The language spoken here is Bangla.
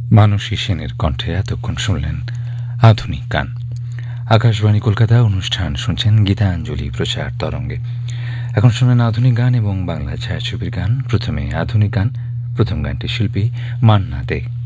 মানসী সেনের কণ্ঠে এতক্ষণ শুনলেন আধুনিক গান। আকাশবাণী কলকাতা অনুষ্ঠান শুনছেন গীতাঞ্জলি প্রচার তরঙ্গে। এখন শুনলেন আধুনিক গান এবং বাংলা ছায়াছবির গান। প্রথমে আধুনিক গান, প্রথম গানটি শিল্পী মান্না দে।